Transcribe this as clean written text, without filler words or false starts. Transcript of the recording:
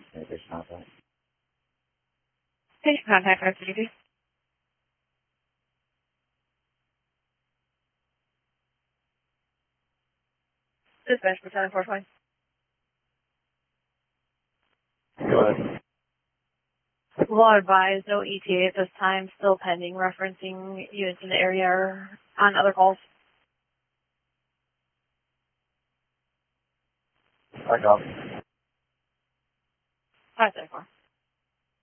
Maybe contact. Patient contact activity. Dispatch for 7420. Go ahead. Will advise no ETA at this time, still pending referencing units in the area or on other calls. I got 574.